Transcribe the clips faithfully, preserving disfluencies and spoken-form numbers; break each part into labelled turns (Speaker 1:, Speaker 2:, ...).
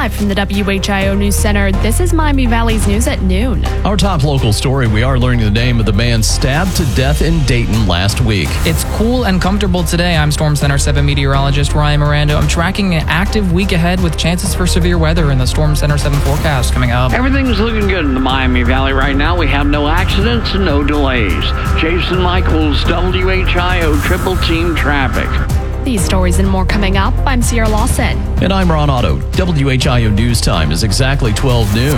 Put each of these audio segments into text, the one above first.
Speaker 1: Live from the W H I O News Center, this is Miami Valley's News at noon.
Speaker 2: Our top local story, we are learning the name of the man stabbed to death in Dayton last week.
Speaker 3: It's cool and comfortable today. I'm Storm Center seven meteorologist Ryan Miranda. I'm tracking an active week ahead with chances for severe weather in the Storm Center seven forecast coming up.
Speaker 4: Everything's looking good in the Miami Valley right now. We have no accidents and no delays. Jason Michaels, W H I O Triple Team Traffic.
Speaker 1: These stories and more coming up. I'm Sierra Lawson.
Speaker 2: And I'm Ron Otto. W H I O News Time is exactly twelve noon.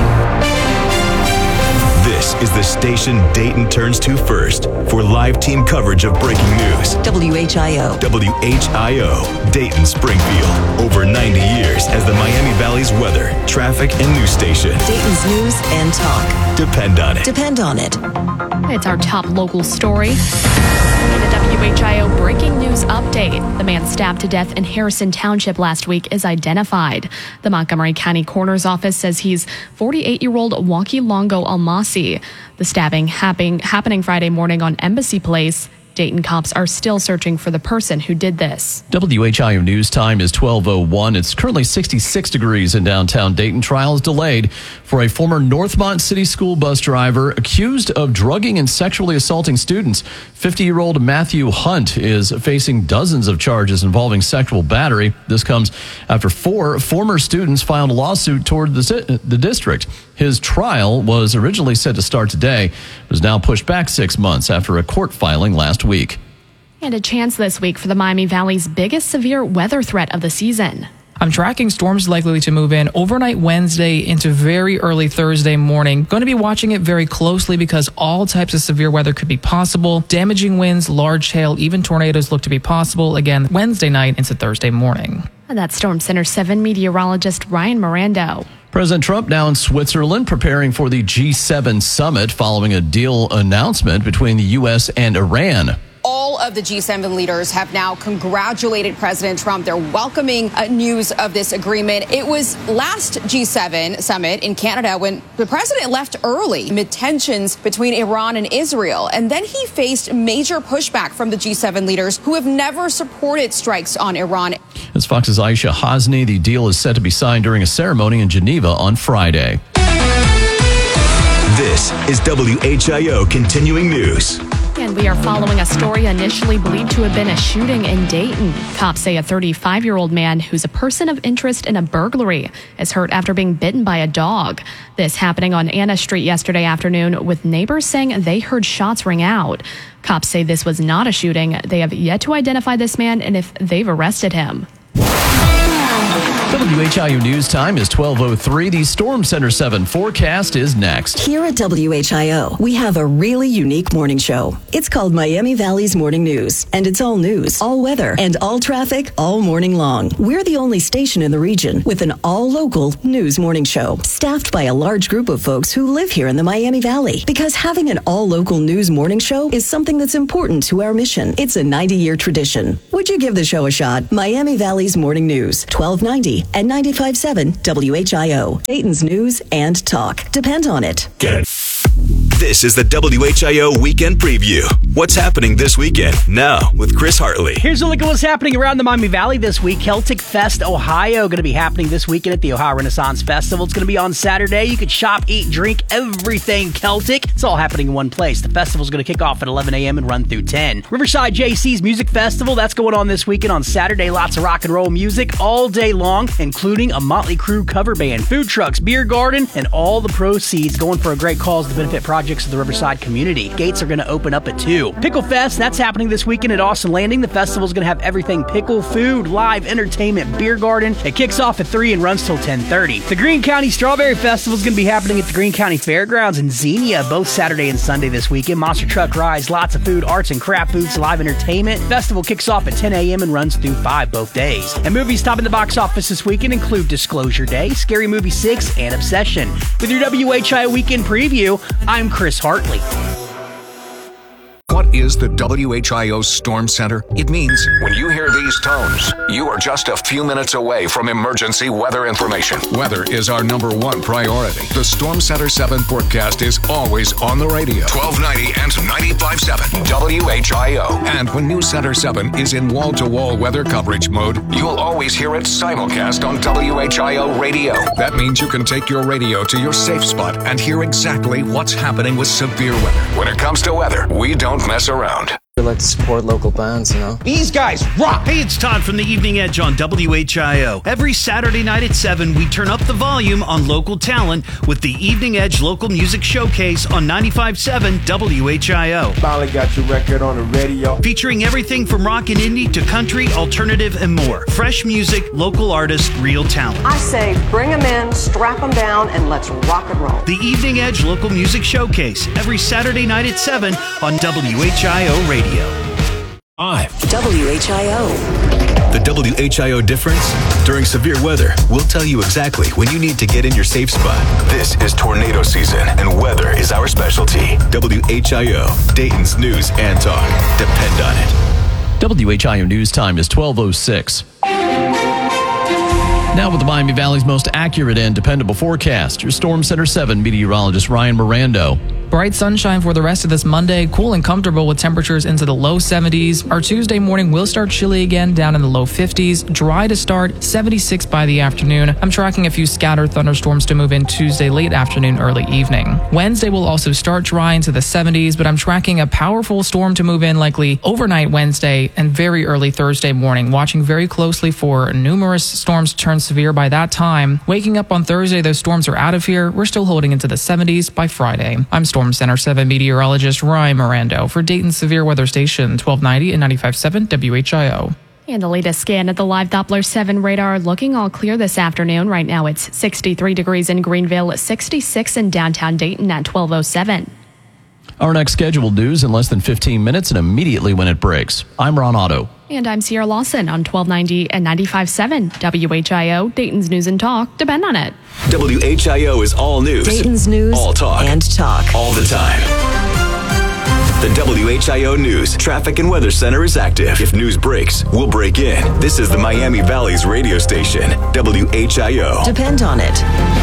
Speaker 5: This is the station Dayton turns to first for live team coverage of breaking news.
Speaker 6: W H I O.
Speaker 5: W H I O, Dayton Springfield. Over ninety years as the Miami Valley's weather, traffic, and news station.
Speaker 6: Dayton's news and talk.
Speaker 5: Depend on it.
Speaker 6: Depend on it.
Speaker 1: It's our top local story. In a W H I O breaking news update, the man stabbed to death in Harrison Township last week is identified. The Montgomery County Coroner's Office says he's forty-eight-year-old Waki Longo Almasi. The stabbing happening, happening Friday morning on Embassy Place. Dayton cops are still searching for the person who did this.
Speaker 2: W H I O News Time is twelve oh one. It's currently sixty-six degrees in downtown Dayton. Trial is delayed for a former Northmont City School bus driver accused of drugging and sexually assaulting students. fifty-year-old Matthew Hunt is facing dozens of charges involving sexual battery. This comes after four former students filed a lawsuit toward the, the district. His trial was originally set to start today. It was now pushed back six months after a court filing last week.
Speaker 1: And a chance this week for the Miami Valley's biggest severe weather threat of the season.
Speaker 3: I'm tracking storms likely to move in overnight Wednesday into very early Thursday morning. Going to be watching it very closely because all types of severe weather could be possible. Damaging winds, large hail, even tornadoes look to be possible again Wednesday night into Thursday morning.
Speaker 1: And that's Storm Center seven meteorologist Ryan Miranda.
Speaker 2: President Trump now in Switzerland preparing for the G seven summit following a deal announcement between the U S and Iran.
Speaker 7: All of the G seven leaders have now congratulated President Trump. They're welcoming uh, news of this agreement. It was last G seven summit in Canada when the president left early amid tensions between Iran and Israel. And then he faced major pushback from the G seven leaders who have never supported strikes on Iran.
Speaker 2: As Fox's Aisha Hasni, the deal is set to be signed during a ceremony in Geneva on Friday.
Speaker 5: This is W H I O Continuing News.
Speaker 1: And we are following a story initially believed to have been a shooting in Dayton. Cops say a thirty-five-year-old man who's a person of interest in a burglary is hurt after being bitten by a dog. This happening on Anna Street yesterday afternoon, with neighbors saying they heard shots ring out. Cops say this was not a shooting. They have yet to identify this man and if they've arrested him.
Speaker 2: W H I O News Time is twelve oh three. The Storm Center seven forecast is next.
Speaker 6: Here at W H I O, we have a really unique morning show. It's called Miami Valley's Morning News, and it's all news, all weather, and all traffic all morning long. We're the only station in the region with an all-local news morning show, staffed by a large group of folks who live here in the Miami Valley. Because having an all-local news morning show is something that's important to our mission. It's a ninety-year tradition. Would you give the show a shot? Miami Valley's Morning News, twelve ninety and ninety-five point seven W H I O. Dayton's news and talk. Depend on it.
Speaker 5: Get it. This is the W H I O Weekend Preview. What's happening this weekend? Now with Chris Hartley.
Speaker 8: Here's a look at what's happening around the Miami Valley this week. Celtic Fest Ohio going to be happening this weekend at the Ohio Renaissance Festival. It's going to be on Saturday. You can shop, eat, drink, everything Celtic. It's all happening in one place. The festival's going to kick off at eleven a.m. and run through ten. Riverside J C's Music Festival. That's going on this weekend on Saturday. Lots of rock and roll music all day long, including a Motley Crue cover band, food trucks, beer garden, and all the proceeds going for a great cause to benefit projects of the Riverside community. Gates are going to open up at two. Pickle Fest, that's happening this weekend at Austin Landing. The festival's going to have everything pickle, food, live entertainment, beer garden. It kicks off at three and runs till ten thirty. The Greene County Strawberry Festival is going to be happening at the Greene County Fairgrounds in Xenia, both Saturday and Sunday this weekend. Monster truck rides, lots of food, arts and craft foods, live entertainment. Festival kicks off at ten a.m. and runs through five both days. And movies topping the box office this weekend include Disclosure Day, Scary Movie six, and Obsession. With your W H I O Weekend Preview, I'm Chris Hartley.
Speaker 9: What is the W H I O Storm Center? It means when you hear these tones, you are just a few minutes away from emergency weather information. Weather is our number one priority. The Storm Center seven forecast is always on the radio. twelve ninety and ninety-five point seven W H I O. And when News Center seven is in wall-to-wall weather coverage mode, you'll always hear it simulcast on W H I O radio. That means you can take your radio to your safe spot and hear exactly what's happening with severe weather. When it comes to weather, we don't mess around.
Speaker 10: We like to support local bands, you know.
Speaker 11: These guys rock! Hey, it's Todd from the Evening Edge on W H I O. Every Saturday night at seven, we turn up the volume on local talent with the Evening Edge Local Music Showcase on ninety-five point seven W H I O.
Speaker 12: Finally got your record on the radio.
Speaker 11: Featuring everything from rock and indie to country, alternative, and more. Fresh music, local artists, real talent.
Speaker 13: I say bring them in, strap them down, and let's rock and roll.
Speaker 11: The Evening Edge Local Music Showcase, every Saturday night at seven on W H I O Radio.
Speaker 5: Five.
Speaker 6: W H I O.
Speaker 5: The W H I O difference? During severe weather, we'll tell you exactly when you need to get in your safe spot. This is tornado season, and weather is our specialty. W H I O, Dayton's news and talk. Depend on it.
Speaker 2: W H I O News Time is twelve oh six. Now with the Miami Valley's most accurate and dependable forecast, your Storm Center seven meteorologist Ryan Mirando.
Speaker 3: Bright sunshine for the rest of this Monday, cool and comfortable with temperatures into the low seventies. Our Tuesday morning will start chilly again, down in the low fifties. Dry to start, seventy-six by the afternoon. I'm tracking a few scattered thunderstorms to move in Tuesday late afternoon, early evening. Wednesday will also start dry into the seventies, but I'm tracking a powerful storm to move in likely overnight Wednesday and very early Thursday morning. Watching very closely for numerous storms to turn severe by that time. Waking up on Thursday, those storms are out of here. We're still holding into the seventies by Friday. I'm Storm Center seven meteorologist Ryan Mirando for Dayton's Severe Weather Station, twelve ninety and ninety-five point seven W H I O.
Speaker 1: And the latest scan at the live Doppler seven radar looking all clear this afternoon. Right now it's sixty-three degrees in Greenville, sixty-six in downtown Dayton at twelve oh seven.
Speaker 2: Our next scheduled news in less than fifteen minutes and immediately when it breaks. I'm Ron Otto.
Speaker 1: And I'm Sierra Lawson on twelve ninety and ninety-five point seven W H I O, Dayton's News and Talk. Depend on it.
Speaker 5: W H I O is all news.
Speaker 6: Dayton's news
Speaker 5: all talk.
Speaker 6: and talk.
Speaker 5: All the time. The W H I O News Traffic and Weather Center is active. If news breaks, we'll break in. This is the Miami Valley's radio station, W H I O.
Speaker 6: Depend on it.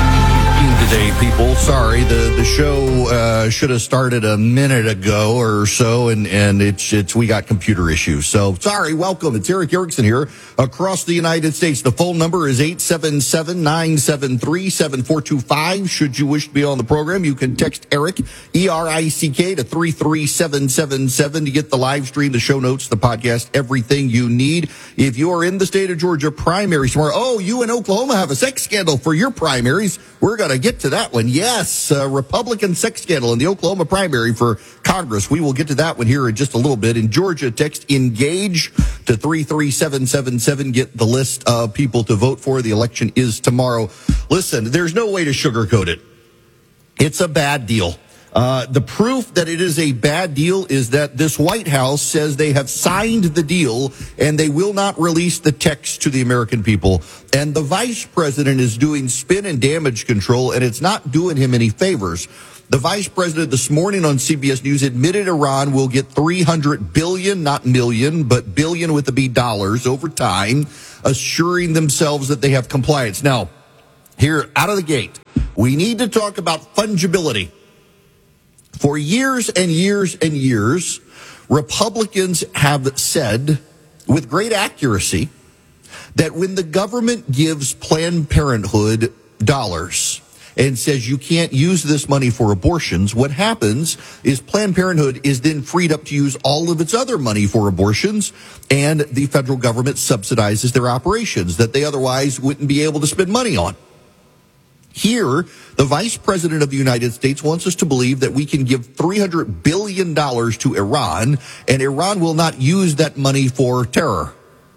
Speaker 14: Today, people. Sorry, the the show uh, should have started a minute ago or so, and and it's it's we got computer issues. So sorry. Welcome. It's Eric Erickson here across the United States. The phone number is eight seven seven, nine seven three, seven four two five. Should you wish to be on the program, you can text Eric E R I C K to three three seven seven seven to get the live stream, the show notes, the podcast, everything you need. If you are in the state of Georgia primaries tomorrow, oh, you in Oklahoma have a sex scandal for your primaries. We're gonna get to that one. Yes, uh, Republican sex scandal in the Oklahoma primary for Congress. We will get to that one here in just a little bit. In Georgia, text ENGAGE to three three seven seven seven. Get the list of people to vote for. The election is tomorrow. Listen, there's no way to sugarcoat it. It's a bad deal. Uh, the proof that it is a bad deal is that this White House says they have signed the deal and they will not release the text to the American people. And the vice president is doing spin and damage control, and it's not doing him any favors. The vice president this morning on C B S News admitted Iran will get three hundred billion, not million, but billion with the B dollars over time, assuring themselves that they have compliance. Now, here out of the gate, we need to talk about fungibility. For years and years and years, Republicans have said with great accuracy that when the government gives Planned Parenthood dollars and says you can't use this money for abortions, what happens is Planned Parenthood is then freed up to use all of its other money for abortions, and the federal government subsidizes their operations that they otherwise wouldn't be able to spend money on. Here, the vice president of the United States wants us to believe that we can give three hundred billion dollars to Iran, and Iran will not use that money for terror.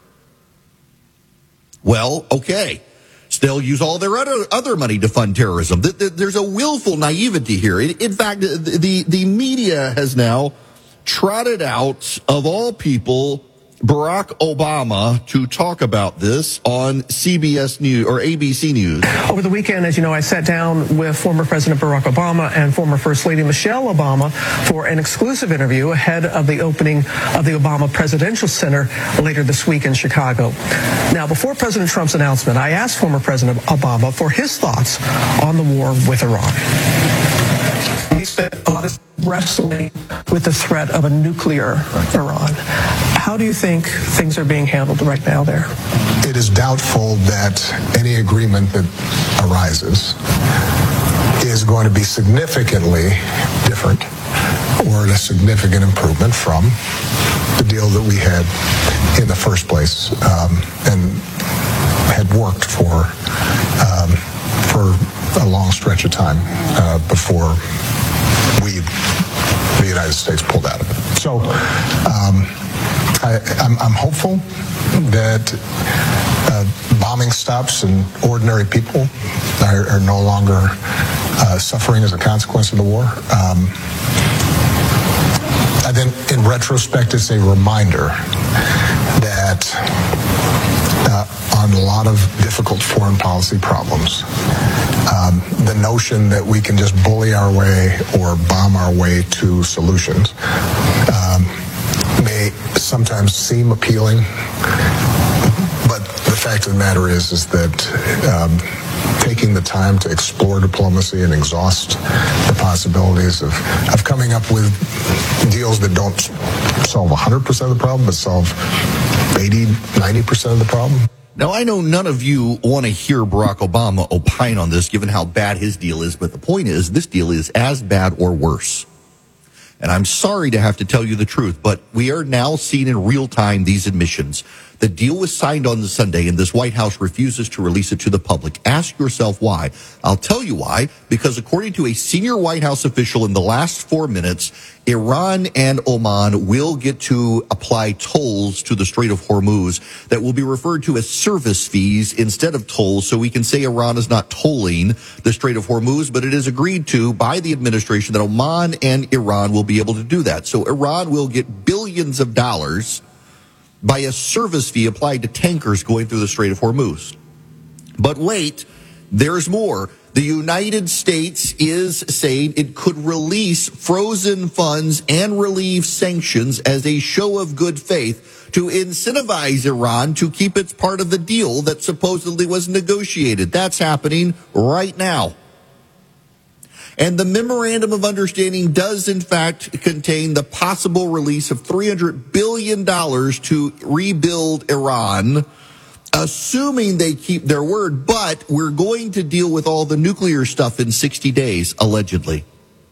Speaker 14: Well, okay. They'll use all their other, other money to fund terrorism. There's a willful naivety here. In fact, the, the media has now trotted out, of all people, Barack Obama to talk about this on C B S News or A B C News.
Speaker 15: Over the weekend, as you know, I sat down with former President Barack Obama and former First Lady Michelle Obama for an exclusive interview ahead of the opening of the Obama Presidential Center later this week in Chicago. Now, before President Trump's announcement, I asked former President Obama for his thoughts on the war with Iran. He spent a lot of wrestling with the threat of a nuclear Iran. How do you think things are being handled right now there?
Speaker 16: It is doubtful that any agreement that arises is going to be significantly different or a significant improvement from the deal that we had in the first place um, and had worked for um, for a long stretch of time uh, before we, the United States, pulled out of it. So um, I, I'm, I'm hopeful that uh, bombing stops and ordinary people are, are no longer uh, suffering as a consequence of the war. Um, I think in retrospect, it's a reminder that uh, on a lot of difficult foreign policy problems, um, the notion that we can just bully our way or bomb our way to solutions um, may sometimes seem appealing, but the fact of the matter is, is that um, taking the time to explore diplomacy and exhaust the possibilities of, of coming up with deals that don't solve one hundred percent of the problem, but solve eighty, ninety percent of the problem.
Speaker 14: Now, I know none of you want to hear Barack Obama opine on this, given how bad his deal is, but the point is, this deal is as bad or worse. And I'm sorry to have to tell you the truth, but we are now seeing in real time these admissions. The deal was signed on the Sunday, and this White House refuses to release it to the public. Ask yourself why. I'll tell you why, because according to a senior White House official in the last four minutes, Iran and Oman will get to apply tolls to the Strait of Hormuz that will be referred to as service fees instead of tolls, so we can say Iran is not tolling the Strait of Hormuz, but it is agreed to by the administration that Oman and Iran will be able to do that. So Iran will get billions of dollars by a service fee applied to tankers going through the Strait of Hormuz. But wait, there's more. The United States is saying it could release frozen funds and relieve sanctions as a show of good faith to incentivize Iran to keep its part of the deal that supposedly was negotiated. That's happening right now. And the Memorandum of Understanding does, in fact, contain the possible release of three hundred billion dollars to rebuild Iran, assuming they keep their word. But we're going to deal with all the nuclear stuff in sixty days, allegedly.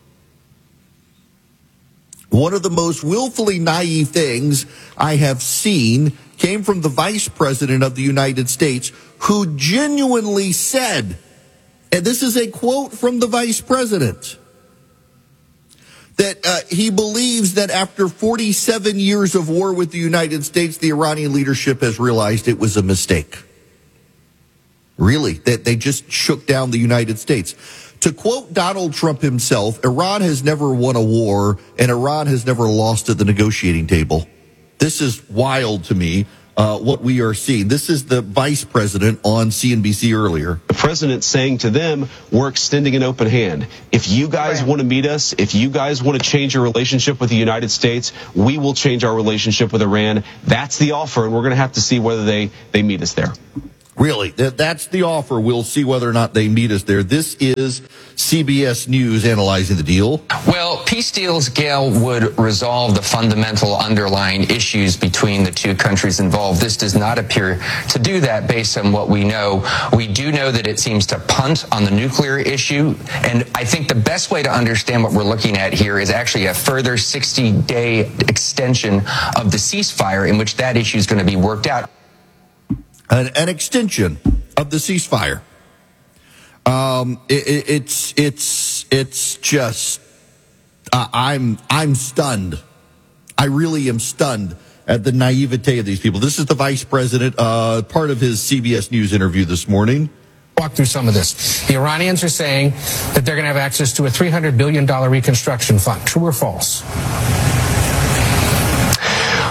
Speaker 14: One of the most willfully naive things I have seen came from the Vice President of the United States, who genuinely said, and this is a quote from the Vice President, that uh, he believes that after forty-seven years of war with the United States, the Iranian leadership has realized it was a mistake. Really, that they just shook down the United States. To quote Donald Trump himself, Iran has never won a war and Iran has never lost at the negotiating table. This is wild to me. Uh, what we are seeing. This is the vice president on C N B C earlier.
Speaker 17: The president saying to them, we're extending an open hand. If you guys want to meet us, if you guys want to change your relationship with the United States, we will change our relationship with Iran. That's the offer, and we're going to have to see whether they, they meet us there.
Speaker 14: Really, that's the offer. We'll see whether or not they meet us there. This is C B S News analyzing the deal.
Speaker 18: Well, peace deals, Gail, would resolve the fundamental underlying issues between the two countries involved. This does not appear to do that based on what we know. We do know that it seems to punt on the nuclear issue. And I think the best way to understand what we're looking at here is actually a further sixty-day extension of the ceasefire in which that issue is going to be worked out.
Speaker 14: An, an extension of the ceasefire. Um, it, it, it's it's it's just uh, I'm I'm stunned. I really am stunned at the naivete of these people. This is the vice president, uh, part of his C B S News interview this morning.
Speaker 19: Walk through some of this. The Iranians are saying that they're going to have access to a three hundred billion dollars reconstruction fund. True or false?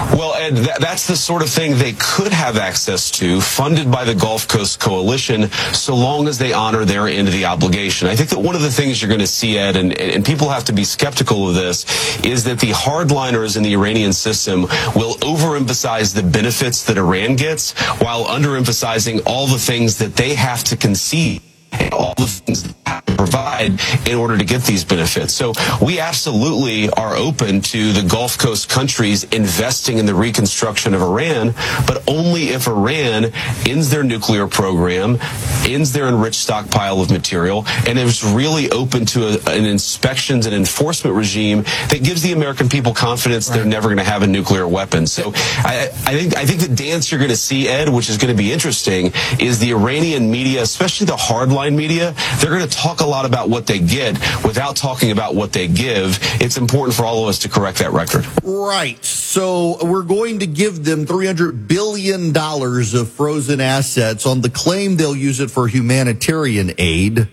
Speaker 17: Well, Ed, th- that's the sort of thing they could have access to, funded by the Gulf Coast Coalition, so long as they honor their end of the obligation. I think that one of the things you're going to see, Ed, and, and people have to be skeptical of this, is that the hardliners in the Iranian system will overemphasize the benefits that Iran gets while underemphasizing all the things that they have to concede, all the things that they have to provide in order to get these benefits. So we absolutely are open to the Gulf Coast countries investing in the reconstruction of Iran, but only if Iran ends their nuclear program, ends their enriched stockpile of material, and is really open to a, an inspections and enforcement regime that gives the American people confidence right. they're never going to have a nuclear weapon. So I, I think I think the dance you're going to see, Ed, which is going to be interesting, is the Iranian media, especially the hardline media, they're going to talk a lot about what they get without talking about what they give. It's important for all of us to correct that record.
Speaker 14: Right. So we're going to give them three hundred billion dollars of frozen assets on the claim they'll use it for humanitarian aid,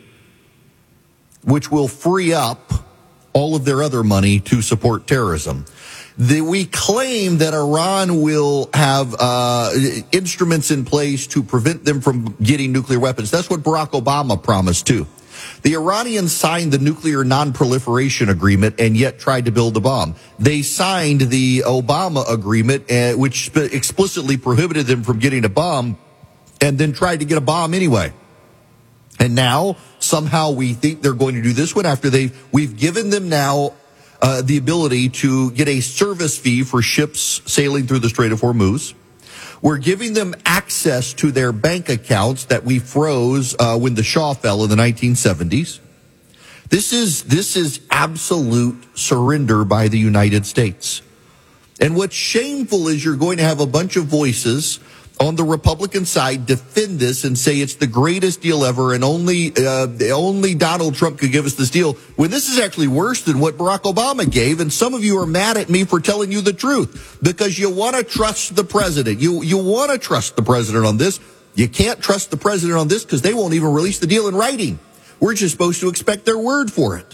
Speaker 14: which will free up all of their other money to support terrorism. The, we claim that Iran will have uh, instruments in place to prevent them from getting nuclear weapons. That's what Barack Obama promised, too. The Iranians signed the Nuclear Non-Proliferation Agreement and yet tried to build a bomb. They signed the Obama Agreement, uh, which sp- explicitly prohibited them from getting a bomb, and then tried to get a bomb anyway. And now, somehow, we think they're going to do this one after they've, we've given them now Uh, the ability to get a service fee for ships sailing through the Strait of Hormuz. We're giving them access to their bank accounts that we froze uh, when the Shah fell in the nineteen seventies. This is this is absolute surrender by the United States. And what's shameful is you're going to have a bunch of voices on the Republican side defend this and say it's the greatest deal ever and only uh, only Donald Trump could give us this deal, when this is actually worse than what Barack Obama gave. And some of you are mad at me for telling you the truth because you want to trust the president. You you want to trust the president on this. You can't trust the president on this because they won't even release the deal in writing. We're just supposed to expect their word for it.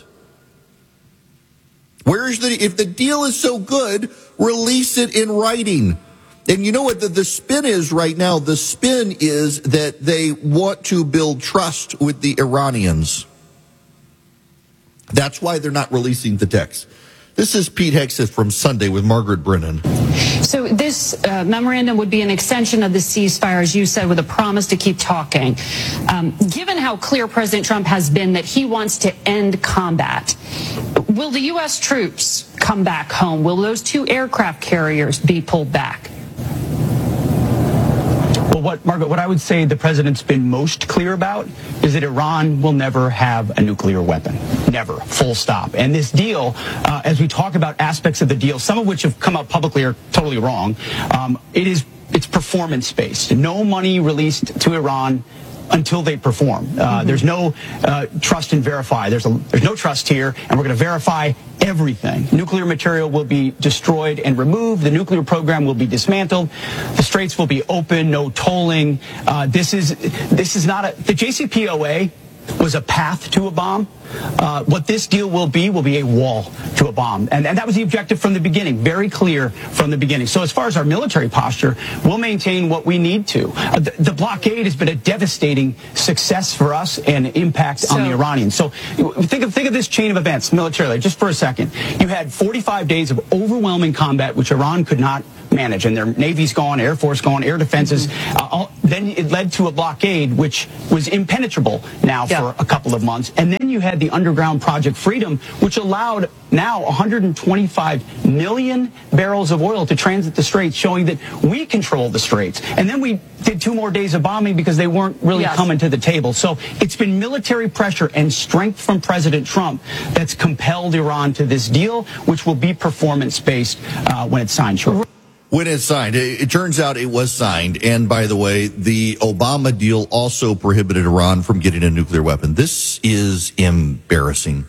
Speaker 14: Where's the, if the deal is so good, release it in writing. And you know what the, the spin is right now? The spin is that they want to build trust with the Iranians. That's why they're not releasing the text. This is Pete Hegseth from Sunday with Margaret Brennan.
Speaker 20: So this uh, memorandum would be an extension of the ceasefire, as you said, with a promise to keep talking. Um, given how clear President Trump has been that he wants to end combat, will the U S troops come back home? Will those two aircraft carriers be pulled back?
Speaker 21: Well, what, Margaret, what I would say the president's been most clear about is that Iran will never have a nuclear weapon. Never. Full stop. And this deal, uh, as we talk about aspects of the deal, some of which have come out publicly are totally wrong, um, it is it's performance-based. No money released to Iran until they perform. Uh, mm-hmm. There's no uh, trust and verify. There's, a, there's no trust here, and we're going to verify everything. Nuclear material will be destroyed and removed. The nuclear program will be dismantled. The straits will be open, no tolling. Uh, this is this is not a... The J C P O A was a path to a bomb. Uh, what this deal will be will be a wall to a bomb. And, and that was the objective from the beginning, very clear from the beginning. So as far as our military posture, we'll maintain what we need to. Uh, the, the blockade has been a devastating success for us and impact so, on the Iranians. So think of, think of this chain of events militarily, just for a second. You had forty-five days of overwhelming combat, which Iran could not manage, and their Navy's gone, Air Force gone, air defenses. Mm-hmm. uh, all, then it led to a blockade, which was impenetrable now yeah. for a couple of months. And then you had the underground Project Freedom, which allowed now one hundred twenty-five million barrels of oil to transit the straits, showing that we control the straits. And then we did two more days of bombing because they weren't really yes. coming to the table. So it's been military pressure and strength from President Trump that's compelled Iran to this deal, which will be performance-based uh, when it's signed shortly.
Speaker 14: When it's signed, it, it turns out it was signed. And by the way, the Obama deal also prohibited Iran from getting a nuclear weapon. This is embarrassing.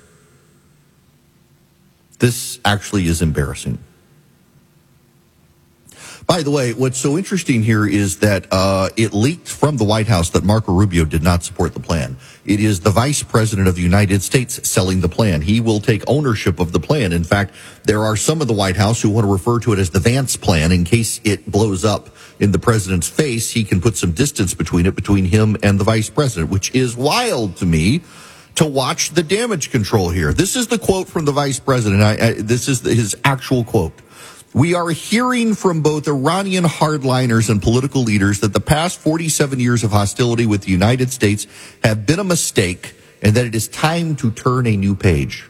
Speaker 14: This actually is embarrassing. By the way, what's so interesting here is that uh, it leaked from the White House that Marco Rubio did not support the plan. It is the Vice President of the United States selling the plan. He will take ownership of the plan. In fact, there are some in the White House who want to refer to it as the Vance plan. In case it blows up in the president's face, he can put some distance between it, between him and the Vice President, which is wild to me to watch the damage control here. This is the quote from the Vice President. I, I, this is the, his actual quote. We are hearing from both Iranian hardliners and political leaders that the past forty-seven years of hostility with the United States have been a mistake and that it is time to turn a new page.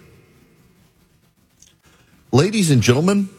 Speaker 14: Ladies and gentlemen,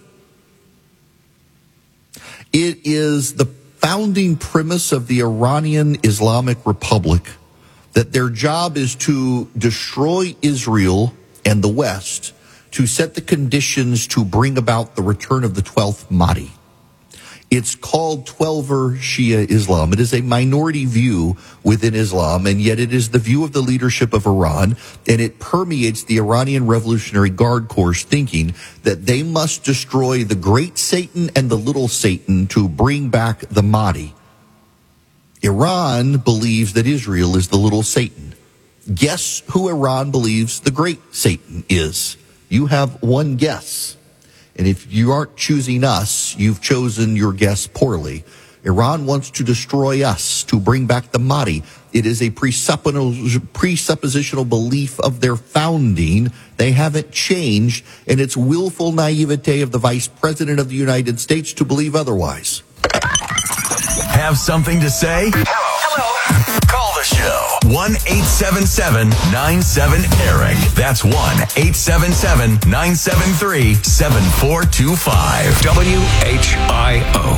Speaker 14: it is the founding premise of the Iranian Islamic Republic that their job is to destroy Israel and the West, to set the conditions to bring about the return of the twelfth Mahdi. It's called Twelver Shia Islam. It is a minority view within Islam, and yet it is the view of the leadership of Iran, and it permeates the Iranian Revolutionary Guard Corps' thinking that they must destroy the great Satan and the little Satan to bring back the Mahdi. Iran believes that Israel is the little Satan. Guess who Iran believes the great Satan is? You have one guess. And if you aren't choosing us, you've chosen your guess poorly. Iran wants to destroy us, to bring back the Mahdi. It is a presuppositional belief of their founding. They haven't changed, and it's willful naivete of the Vice President of the United States to believe otherwise.
Speaker 4: Have something to say? Hello. Hello. Call the show. one eight seven seven nine seven Eric. That's one eight seven seven nine seven three seven four two five. W H I O.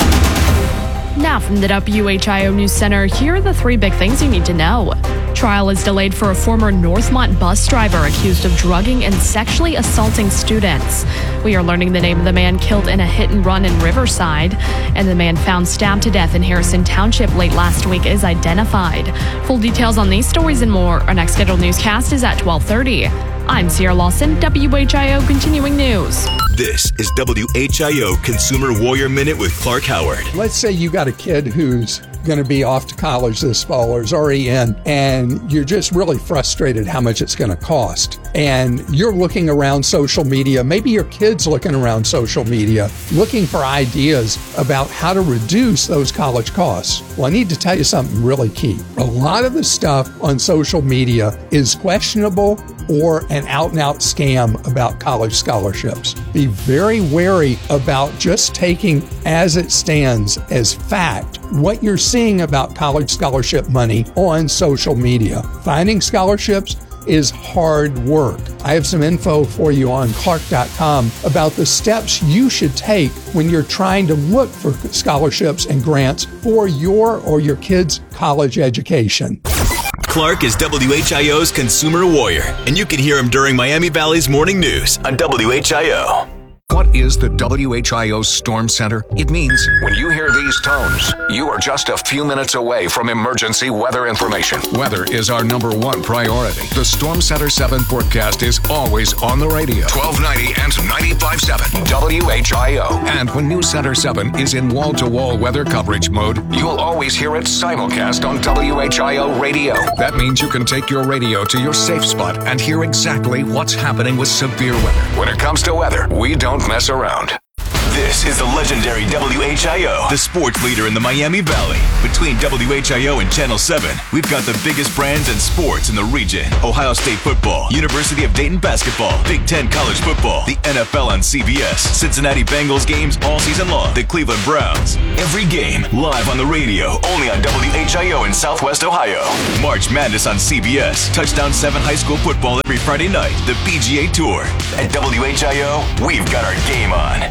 Speaker 1: Now from the W H I O News Center, here are the three big things you need to know. Trial is delayed for a former Northmont bus driver accused of drugging and sexually assaulting students. We are learning the name of the man killed in a hit and run in Riverside, and the man found stabbed to death in Harrison Township late last week is identified. Full details on these stories and more. Our next scheduled newscast is at twelve thirty. I'm Sierra Lawson, W H I O Continuing News.
Speaker 5: This is W H I O Consumer Warrior Minute with Clark Howard.
Speaker 22: Let's say you got a kid who's going to be off to college this fall or is already in, and you're just really frustrated how much it's going to cost. And you're looking around social media, maybe your kid's looking around social media, looking for ideas about how to reduce those college costs. Well, I need to tell you something really key. A lot of the stuff on social media is questionable or an out-and-out scam about college scholarships. Be very wary about just taking as it stands as fact what you're seeing about college scholarship money on social media. Finding scholarships is hard work. I have some info for you on Clark dot com about the steps you should take when you're trying to look for scholarships and grants for your or your kids' college education.
Speaker 5: Clark is W H I O's Consumer Warrior, and you can hear him during Miami Valley's Morning News on W H I O.
Speaker 9: What is the W H I O Storm Center? It means when you hear these tones, you are just a few minutes away from emergency weather information. Weather is our number one priority. The Storm Center seven forecast is always on the radio. twelve ninety and ninety-five point seven W H I O. And when News Center seven is in wall-to-wall weather coverage mode, you'll always hear it simulcast on W H I O radio. That means you can take your radio to your safe spot and hear exactly what's happening with severe weather. When it comes to weather, we don't mess around.
Speaker 5: This is the legendary W H I O, the sports leader in the Miami Valley. Between W H I O and Channel seven, we've got the biggest brands and sports in the region. Ohio State football, University of Dayton basketball, Big Ten college football, the N F L on C B S, Cincinnati Bengals games all season long, the Cleveland Browns. Every game live on the radio, only on W H I O in Southwest Ohio. March Madness on C B S, Touchdown seven high school football every Friday night, the P G A Tour. At W H I O, we've got our game on.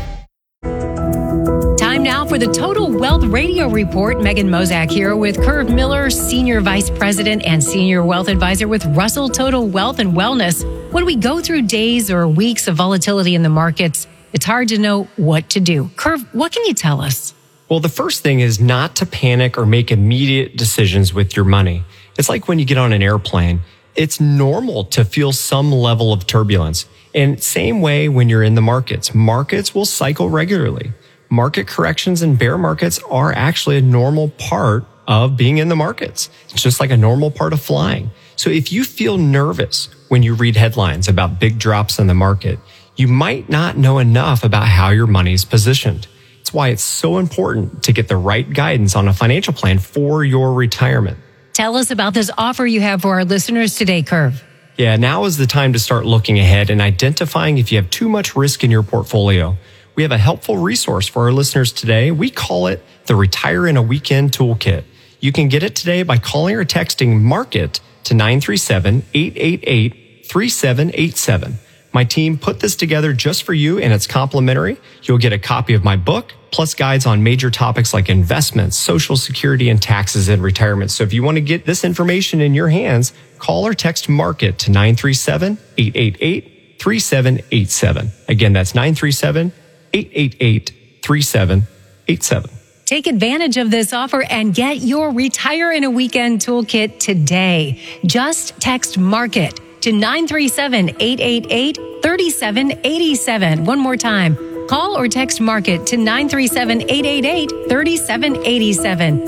Speaker 23: Time now for the Total Wealth Radio Report. Megan Mozak here with Curve Miller, Senior Vice President and Senior Wealth Advisor with Russell Total Wealth and Wellness. When we go through days or weeks of volatility in the markets, it's hard to know what to do. Curve, what can you tell us?
Speaker 24: Well, the first thing is not to panic or make immediate decisions with your money. It's like when you get on an airplane. It's normal to feel some level of turbulence. And same way when you're in the markets. Markets will cycle regularly. market corrections and bear markets are actually a normal part of being in the markets. It's just like a normal part of flying. So if you feel nervous when you read headlines about big drops in the market, you might not know enough about how your money is positioned. It's why it's so important to get the right guidance on a financial plan for your retirement.
Speaker 23: Tell us about this offer you have for our listeners today, Curve.
Speaker 24: Yeah, now is the time to start looking ahead and identifying if you have too much risk in your portfolio. We have a helpful resource for our listeners today. We call it the Retire in a Weekend Toolkit. You can get it today by calling or texting MARKET to nine three seven, eight eight eight, three seven eight seven. My team put this together just for you, and it's complimentary. You'll get a copy of my book, plus guides on major topics like investments, Social Security, and taxes and retirement. So if you want to get this information in your hands, call or text MARKET to nine three seven, eight eight eight, three seven eight seven. Again, that's nine three seven, eight eight eight, three seven eight seven.
Speaker 23: Take advantage of this offer and get your Retire in a Weekend Toolkit today. Just text MARKET to nine three seven, eight eight eight, three seven eight seven. One more time. Call or text MARKET to nine three seven, eight eight eight, three seven eight seven.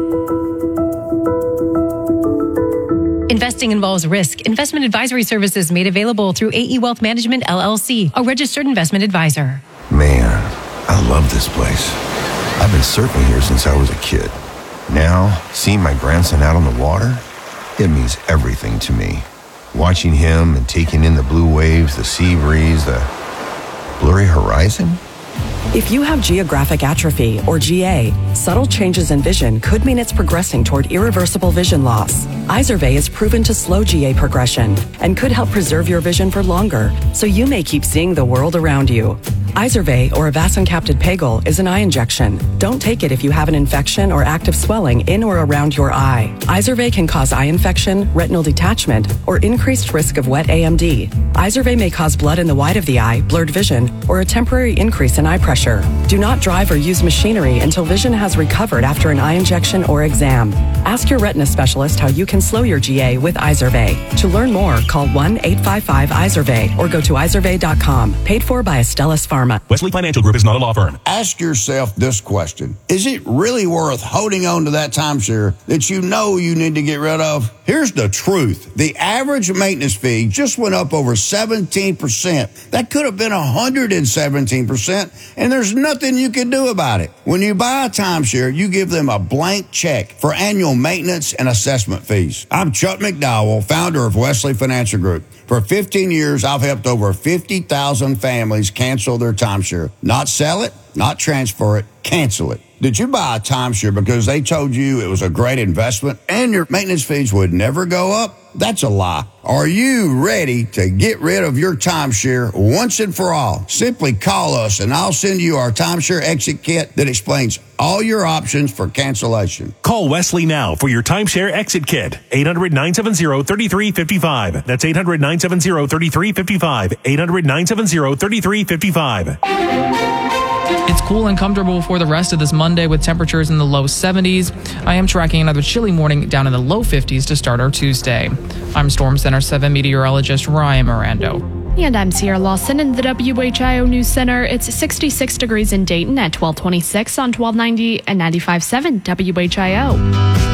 Speaker 23: Investing involves risk. Investment advisory services made available through A E Wealth Management, L L C, a registered investment advisor.
Speaker 7: Man, I love this place. I've been surfing here since I was a kid. Now, seeing my grandson out on the water, it means everything to me. Watching him and taking in the blue waves, the sea breeze, the blurry horizon.
Speaker 8: If you have geographic atrophy, or G A, subtle changes in vision could mean it's progressing toward irreversible vision loss. Izervay is proven to slow G A progression and could help preserve your vision for longer, so you may keep seeing the world around you. Izervay, or avacincaptad pegol, is an eye injection. Don't take it if you have an infection or active swelling in or around your eye. Izervay can cause eye infection, retinal detachment, or increased risk of wet A M D. Izervay may cause blood in the white of the eye, blurred vision, or a temporary increase in eye pressure. Do not drive or use machinery until vision has recovered after an eye injection or exam. Ask your retina specialist how you can slow your G A with Izervay. To learn more, call one eight five five Izervay or go to izervay dot com. Paid for by Astellas Pharma.
Speaker 10: Wesley Financial Group is not a law firm.
Speaker 12: Ask yourself this question. Is it really worth holding on to that timeshare that you know you need to get rid of? Here's the truth. The average maintenance fee just went up over seventeen percent. That could have been one hundred seventeen percent, and there's nothing you can do about it. When you buy a timeshare, you give them a blank check for annual maintenance and assessment fees. I'm Chuck McDowell, founder of Wesley Financial Group. For fifteen years, I've helped over fifty thousand families cancel their timeshare. Not sell it, not transfer it, cancel it. Did you buy a timeshare because they told you it was a great investment and your maintenance fees would never go up? That's a lie. Are you ready to get rid of your timeshare once and for all? Simply call us and I'll send you our timeshare exit kit that explains all your options for cancellation.
Speaker 10: Call Wesley now for your timeshare exit kit. eight hundred, nine seven zero, three three five five. That's eight hundred, nine seven zero, three three five five. eight hundred, nine seven zero, three three five five.
Speaker 3: It's cool and comfortable for the rest of this Monday with temperatures in the low seventies. I am tracking another chilly morning down in the low fifties to start our Tuesday. I'm Storm Center seven meteorologist Ryan Mirando.
Speaker 1: And I'm Sierra Lawson in the W H I O News Center. It's sixty-six degrees in Dayton at twelve twenty-six on twelve ninety and ninety-five point seven W H I O.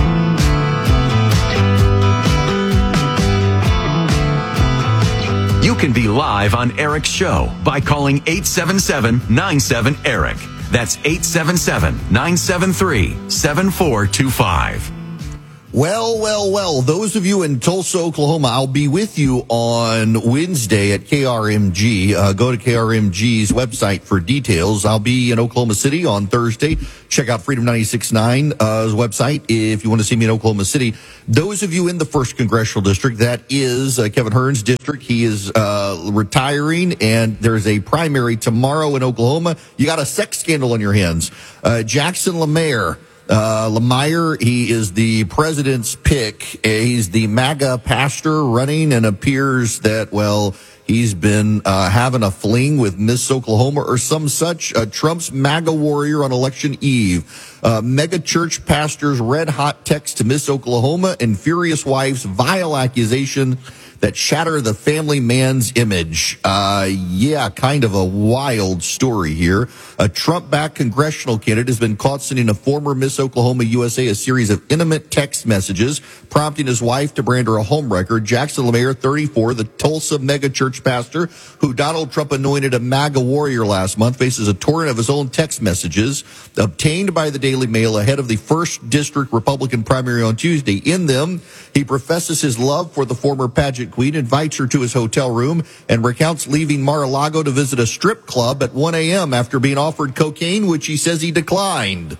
Speaker 4: You can be live on Eric's show by calling eight seven seven, nine seven, ERIC. That's eight seven seven, nine seven three, seven four two five.
Speaker 14: Well, well, well, those of you in Tulsa, Oklahoma, I'll be with you on Wednesday at K R M G. Uh, go to K R M G's website for details. I'll be in Oklahoma City on Thursday. Check out Freedom ninety-six point nine's uh, website if you want to see me in Oklahoma City. Those of you in the first Congressional District, that is uh, Kevin Hearn's district. He is uh, retiring, and there's a primary tomorrow in Oklahoma. You got a sex scandal on your hands. Uh, Jackson LaMaire. Uh, Lemire, he is the president's pick. He's the MAGA pastor running, and appears that, well, he's been uh, having a fling with Miss Oklahoma or some such. Uh, Trump's MAGA warrior on election eve. Uh, mega church pastor's red hot text to Miss Oklahoma and furious wife's vile accusation that shatter the family man's image. Uh, yeah, kind of a wild story here. A Trump-backed congressional candidate has been caught sending a former Miss Oklahoma U S A a series of intimate text messages, prompting his wife to brand her a homewrecker. Jackson LaMayer, thirty-four, the Tulsa megachurch pastor who Donald Trump anointed a MAGA warrior last month, faces a torrent of his own text messages obtained by the Daily Mail ahead of the first district Republican primary on Tuesday. In them, he professes his love for the former pageant queen, invites her to his hotel room, and recounts leaving Mar-a-Lago to visit a strip club at one a.m. after being offered cocaine, which he says he declined.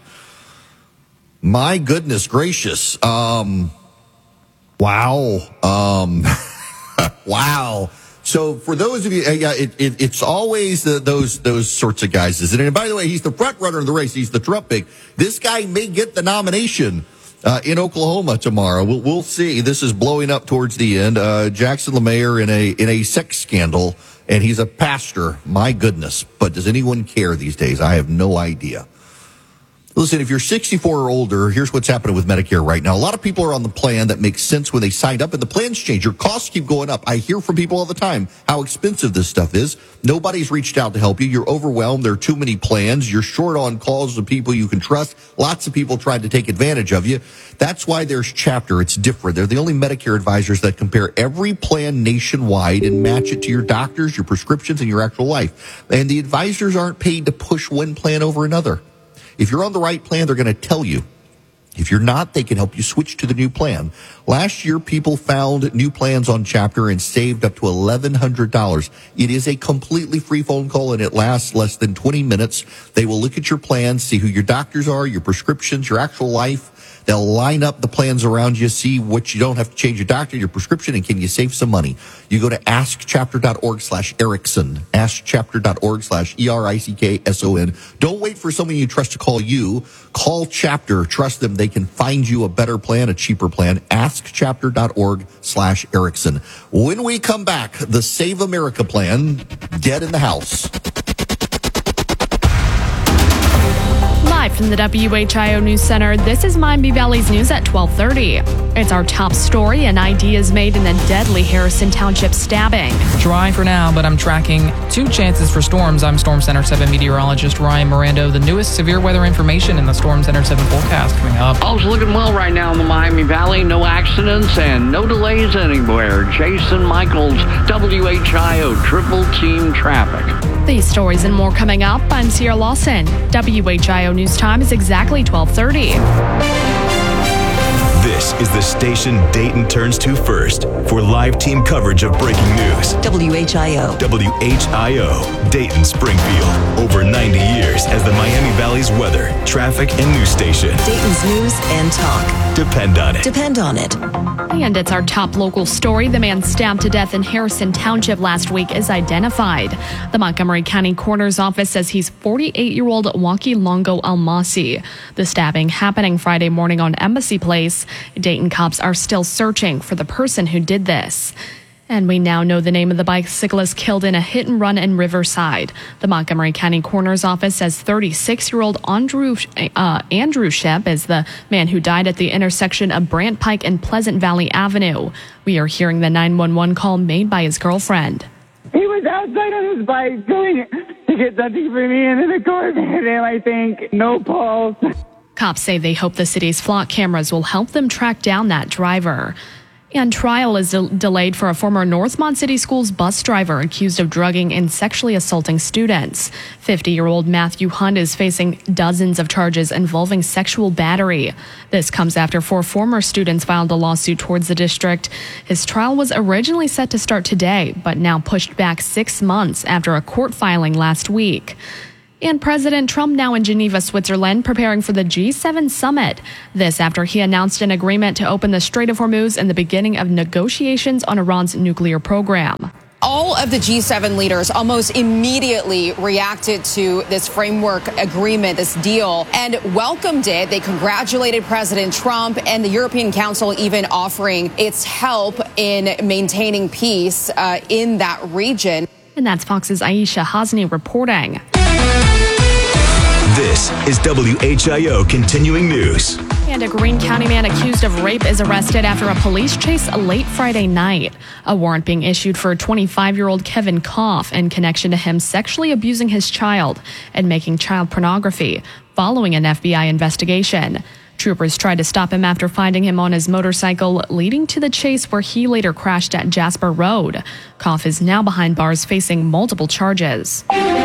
Speaker 14: My goodness gracious. Um, wow. Um, wow. So for those of you, uh, yeah, it, it, it's always the, those those sorts of guys, isn't it? And by the way, he's the front runner of the race. He's the Trump pick. This guy may get the nomination uh, in Oklahoma tomorrow. We'll, we'll see. This is blowing up towards the end. Uh, Jackson LaMayer in a in a sex scandal, and he's a pastor. My goodness. But does anyone care these days? I have no idea. Listen, if you're sixty-four or older, here's what's happening with Medicare right now. A lot of people are on the plan that makes sense when they signed up, and the plans change. Your costs keep going up. I hear from people all the time how expensive this stuff is. Nobody's reached out to help you. You're overwhelmed. There are too many plans. You're short on calls of people you can trust. Lots of people trying to take advantage of you. That's why there's Chapter. It's different. They're the only Medicare advisors that compare every plan nationwide and match it to your doctors, your prescriptions, and your actual life. And the advisors aren't paid to push one plan over another. If you're on the right plan, they're going to tell you. If you're not, they can help you switch to the new plan. Last year, people found new plans on Chapter and saved up to eleven hundred dollars. It is a completely free phone call, and it lasts less than twenty minutes. They will look at your plans, see who your doctors are, your prescriptions, your actual life. They'll line up the plans around you, see what you don't have to change your doctor, your prescription, and can you save some money. You go to askchapter.org slash Erickson, askchapter.org slash E R I C K S O N. Don't wait for someone you trust to call you. Call Chapter. Trust them. They can find you a better plan, a cheaper plan. askchapter.org slash Erickson. When we come back, the Save America plan, dead in the house.
Speaker 1: Live from the W H I O News Center, this is Miami Valley's News at twelve thirty. It's our top story, and ideas made in the deadly Harrison Township stabbing.
Speaker 3: Dry for now, but I'm tracking two chances for storms. I'm Storm Center seven meteorologist Ryan Mirando. The newest severe weather information in the Storm Center seven forecast coming up.
Speaker 2: All's looking well right now in the Miami Valley. No accidents and no delays anywhere. Jason Michaels, W H I O Triple Team Traffic.
Speaker 1: These stories and more coming up. I'm Sierra Lawson. W H I O News Time is exactly twelve thirty.
Speaker 4: This is the station Dayton turns to first for live team coverage of breaking news.
Speaker 6: W H I O.
Speaker 4: W H I O, Dayton Springfield. Over ninety years as the Miami Valley's weather, traffic, and news station.
Speaker 6: Dayton's news and talk.
Speaker 4: Depend on it.
Speaker 6: Depend on it.
Speaker 1: And it's our top local story. The man stabbed to death in Harrison Township last week is identified. The Montgomery County Coroner's Office says he's forty-eight-year-old Waki Longo Almasi. The stabbing happening Friday morning on Embassy Place. Dayton cops are still searching for the person who did this. And we now know the name of the bicyclist killed in a hit and run in Riverside. The Montgomery County Coroner's Office says thirty-six-year-old Andrew, uh, Andrew Shep is the man who died at the intersection of Brant Pike and Pleasant Valley Avenue. We are hearing the nine one one call made by his girlfriend.
Speaker 11: He was outside on his bike going to get something for me, and then the car hit him, I think. No pulse.
Speaker 1: Cops say they hope the city's flock cameras will help them track down that driver. And trial is de- delayed for a former Northmont City Schools bus driver accused of drugging and sexually assaulting students. fifty-year-old Matthew Hunt is facing dozens of charges involving sexual battery. This comes after four former students filed a lawsuit towards the district. His trial was originally set to start today, but now pushed back six months after a court filing last week. And President Trump now in Geneva, Switzerland, preparing for the G seven summit. This after he announced an agreement to open the Strait of Hormuz and the beginning of negotiations on Iran's nuclear program.
Speaker 13: All of the G seven leaders almost immediately reacted to this framework agreement, this deal, and welcomed it. They congratulated President Trump, and the European Council even offering its help in maintaining peace uh, in that region.
Speaker 1: And that's Fox's Aisha Hasni reporting.
Speaker 4: This is W H I O Continuing News.
Speaker 1: And a Greene County man accused of rape is arrested after a police chase late Friday night. A warrant being issued for twenty-five-year-old Kevin Koff in connection to him sexually abusing his child and making child pornography following an F B I investigation. Troopers tried to stop him after finding him on his motorcycle, leading to the chase where he later crashed at Jasper Road. Koff is now behind bars facing multiple charges.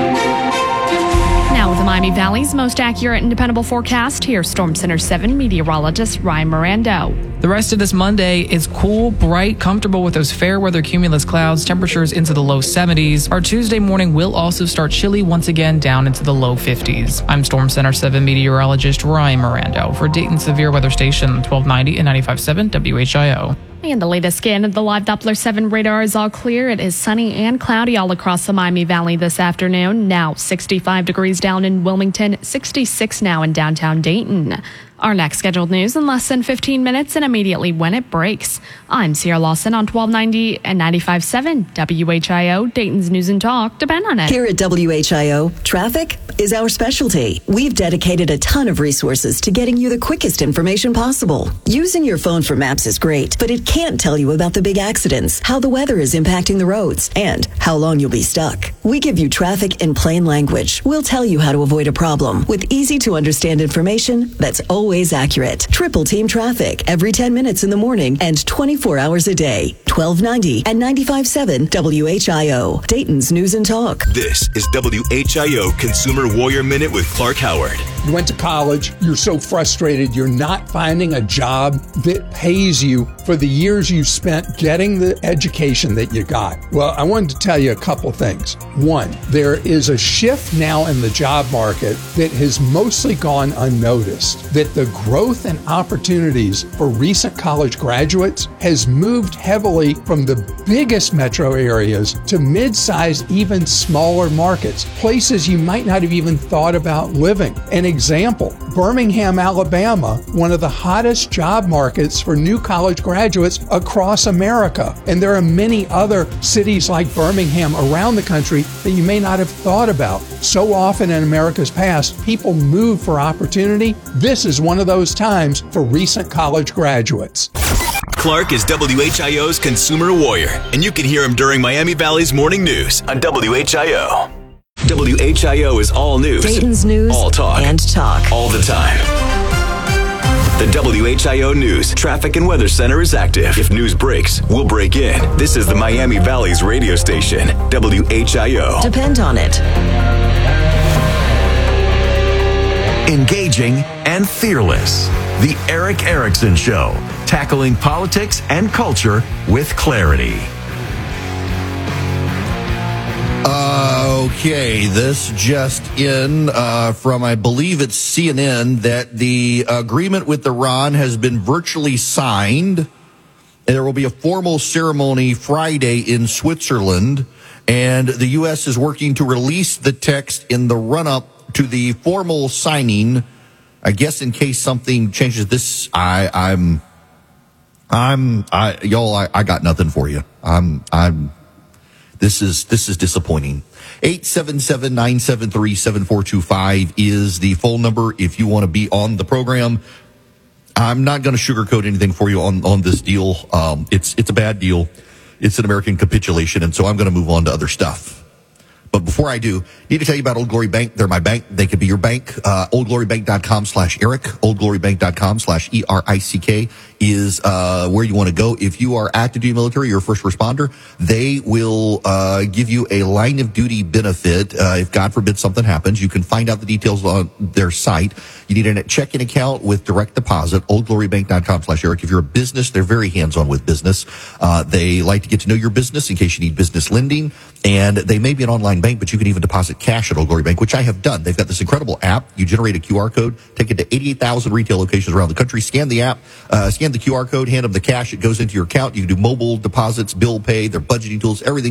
Speaker 1: Now with the Miami Valley's most accurate and dependable forecast, here's Storm Center seven meteorologist Ryan Mirando.
Speaker 3: The rest of this Monday is cool, bright, comfortable with those fair weather cumulus clouds, temperatures into the low seventies. Our Tuesday morning will also start chilly once again down into the low fifties. I'm Storm Center seven meteorologist Ryan Mirando for Dayton Severe Weather Station twelve ninety and ninety-five point seven W H I O.
Speaker 1: And the latest scan of the live Doppler seven radar is all clear. It is sunny and cloudy all across the Miami Valley this afternoon. Now sixty-five degrees down in Wilmington, sixty-six now in downtown Dayton. Our next scheduled news in less than fifteen minutes and immediately when it breaks. I'm Sierra Lawson on twelve ninety and ninety-five point seven W H I O, Dayton's News and Talk. Depend on it.
Speaker 6: Here at W H I O, traffic is our specialty. We've dedicated a ton of resources to getting you the quickest information possible. Using your phone for maps is great, but it can't tell you about the big accidents, how the weather is impacting the roads, and how long you'll be stuck. We give you traffic in plain language. We'll tell you how to avoid a problem with easy to understand information that's always accurate. Triple Team Traffic every ten minutes in the morning and twenty-four hours a day. twelve ninety and ninety-five point seven W H I O, Dayton's News and Talk.
Speaker 5: This is W H I O Consumer Warrior Minute with Clark Howard.
Speaker 22: You went to college, you're so frustrated, you're not finding a job that pays you for the years you spent getting the education that you got. Well, I wanted to tell you a couple things. One, there is a shift now in the job market that has mostly gone unnoticed, that the growth and opportunities for recent college graduates has moved heavily from the biggest metro areas to mid-sized, even smaller markets, places you might not have even thought about living. An example, Birmingham, Alabama, one of the hottest job markets for new college graduates across America. And there are many other cities like Birmingham around the country that you may not have thought about. So often in America's past, people move for opportunity. This is one of those times for recent college graduates.
Speaker 5: Clark is W H I O's Consumer Warrior, and you can hear him during Miami Valley's Morning News on W H I O. W H I O is all news,
Speaker 6: Dayton's news,
Speaker 5: all talk,
Speaker 6: and talk
Speaker 5: all the time. The W H I O News Traffic and Weather Center is active. If news breaks, we'll break in. This is the Miami Valley's radio station, W H I O.
Speaker 6: Depend on it.
Speaker 4: Engaging and fearless. The Eric Erickson Show, tackling politics and culture with clarity.
Speaker 14: Uh, okay, this just in uh, from, I believe it's C N N, that the agreement with Iran has been virtually signed. And there will be a formal ceremony Friday in Switzerland, and the U S is working to release the text in the run-up to the formal signing. I guess in case something changes this, I, I'm, I'm, I, y'all, I, I got nothing for you. I'm, I'm, this is, this is disappointing. eight seven seven, nine seven three, seven four two five is the phone number if you want to be on the program. I'm not going to sugarcoat anything for you on, on this deal. Um, it's, it's a bad deal. It's an American capitulation. And so I'm going to move on to other stuff. But before I do, need to tell you about Old Glory Bank. They're my bank. They could be your bank. Uh, oldglorybank.com slash Eric. oldglorybank.com slash E R I C K is uh where you want to go. If you are active duty military or a first responder, they will uh give you a line of duty benefit. Uh, if God forbid something happens, you can find out the details on their site. You need a checking account with direct deposit. oldglorybank.com slash Eric. If you're a business, they're very hands-on with business. Uh, they like to get to know your business in case you need business lending. And they may be an online bank, but you can even deposit cash at Old Glory Bank, which I have done. They've got this incredible app. You generate a Q R code, take it to eighty-eight thousand retail locations around the country, scan the app, uh, scan the Q R code, hand them the cash. It goes into your account. You can do mobile deposits, bill pay, their budgeting tools, everything.